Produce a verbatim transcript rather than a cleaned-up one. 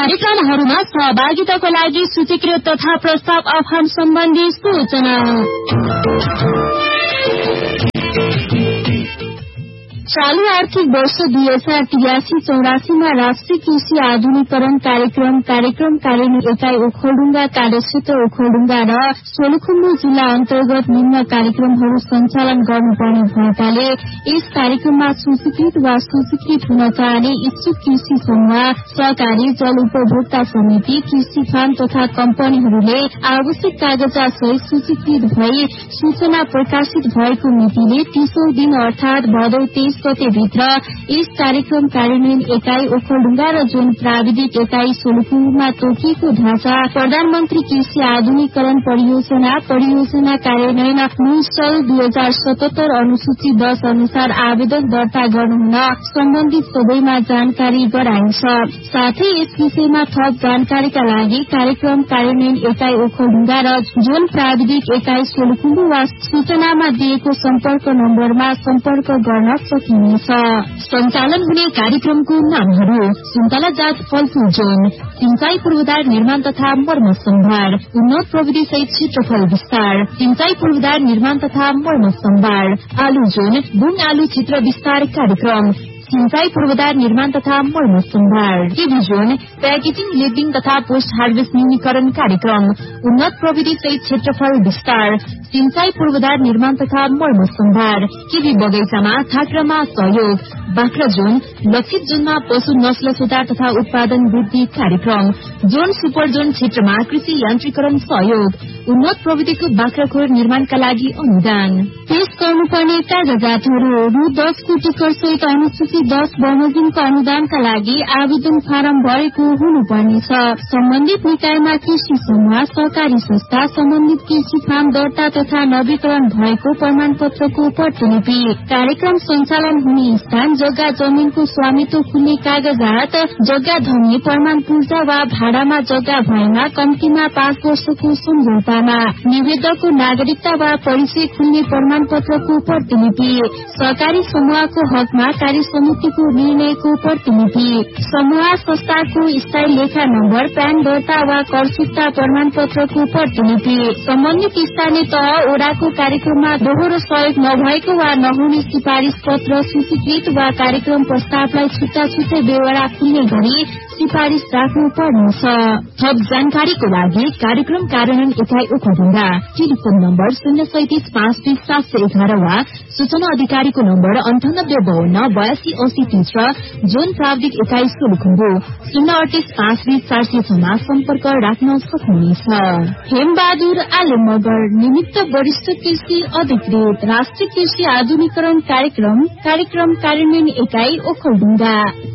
कार्यक्रमहरूमा सहभागिताको लागि सूचीकृत तथा प्रस्ताव आह्वान सम्बन्धी सूचना। चालू आर्थिक वर्ष दुई हजार तिरासी चौरासीमा राष्ट्रिय कृषि आधुनिकरण कार्यक्रम कार्यक्रम कार्यान्वयन एकाइ ओखलढुङ्गा कार्यक्षेत्र ओखलढुङ्गा र सोलुखुम्बु जिल्ला अन्तर्गत निम्न कार्यक्रमहरू सञ्चालन गर्नुपर्ने भएकाले यस कार्यक्रममा सूचीकृत वा सूचीकृत हुन चाहने इच्छुक कृषि समूह, सहकारी, जल उपभोक्ता समिति, कृषि फार्म तथा कम्पनीहरूले आवश्यक कागजात सहित सूचीकृत भई सूचना प्रकाशित भएको मितिले तीसौं दिन अर्थात भदौ तेइस गते भित्र यस कार्यक्रम कार्यान्वयन एकाइ ओखलढुङ्गा र जोन प्राविधिक एकाइ सोलुखुम्बुमा तोकिएको ढाँचा प्रधानमन्त्री कृषि आधुनिकरण परियोजना परियोजना कार्यान्वयन नुसल दुई हजार सतहत्तर अनुसूची दश अनुसार आवेदन दर्ता गर्नुहुन सम्बन्धित सबैमा जानकारी गराइन्छ। साथै यस विषयमा थप जानकारीका लागि कार्यक्रम कार्यान्वयन एकाइ ओखलढुङ्गा र जोन प्राविधिक एकाइ सोलुखुम्बु वा सूचनामा दिएको सम्पर्क नम्बरमा सम्पर्क गर्न सकिन्छ। सञ्चालन हुने कार्यक्रमको नामहरू: सुन्तला जात फलफूल जोन, सिंचाई पूर्वाधार निर्माण तथा मर्मत सम्भार, उन्नत प्रविधि सहित क्षेत्रफल विस्तार, सिंचाई पूर्वाधार निर्माण तथा मर्मत सम्भार, आलु जोन, बुङ आलु क्षेत्र विस्तार कार्यक्रम, सिंचाई पूर्वाधार निर्माण तथा मर्मत सम्भार, टिभी जोन, प्याकेजिङ, लेबलिङ तथा पोस्ट हार्वेस्ट न्यूनीकरण कार्यक्रम, उन्नत प्रविधि सहित क्षेत्रफल विस्तार, सिंचाई पूर्वाधार निर्माण तथा मर्मत सम्भार, टिभी बगैँचामा थाक्रामा सहयोग, बाख्रा जोन, लक्षित जोनमा पशु नस्ल सुधार तथा उत्पादन वृद्धि कार्यक्रम, जोन सुपर जोन क्षेत्रमा कृषि यान्त्रिकरण सहयोग, उन्नत प्रविधिको बाख्राखोर निर्माणका लागि अनुदान। पेश गर्नुपर्ने कागजातहरू: रु दस कोटी कर सहित अनुसूची दस बमोजिमको अनुदानका लागि आवेदन फारम भरेको हुनुपर्नेछ। सम्बन्धित निकायमा कृषि समूह, सहकारी संस्था, सम्बन्धित कृषि फार्म दर्ता तथा नवीकरण भएको प्रमाण पत्रको प्रतिलिपि, कार्यक्रम सञ्चालन हुने स्थान, जग्गा जमिनको स्वामित्व खुल्ने कागजात, जग्गा धनी प्रमाण पूर्जा वा भाडामा जग्गा भएमा कम्तीमा पाँच वर्षको सम्झौतामा, निवेदकको नागरिकता वा परिचय खुल्ने प्रमाण पत्रको प्रतिलिपि, सहकारी समूहको हकमा कार्य समितिको निर्णयको प्रतिलिपि, समूह संस्थाको स्थायी लेखा नम्बर, प्यान दर्ता वा कर सुक्ता प्रमाण पत्रको प्रतिलिपि, सम्बन्धित स्थानीय तह ओडाको कार्यक्रममा दोहोरो सहयोग नभएको वा नहुने सिफारिश पत्र, सूचीकृत वा कार्यक्रम प्रस्तावलाई छुट्टा छुट्टै बेहोरा खुल्ने गरी सिफारिश राख्नु पर्नेछ। थप जानकारीको लागि कार्यक्रम कार्यान्वयन एकाइ ओखलढुङ्गा, टेलिफोन नम्बर शून्य सैतिस पाँच बीस सात सय एघार वा सूचना अधिकारीको नम्बर अन्ठानब्बे बाहन्न बयासी अस्सी तीस र जोन प्राविधिक एकाइ सोलुखुम्बु शून्य अडतिस पाँच बीस चार सय छमा सम्पर्क राख्न सक्नुहुनेछ। हेमबहादुर आले मगर, निमित्त वरिष्ठ कृषि अधिकृत, राष्ट्रिय कृषि आधुनिकरण कार्यक्रम कार्यक्रम कार्यान्वयन एकाइ ओखलढुङ्गा।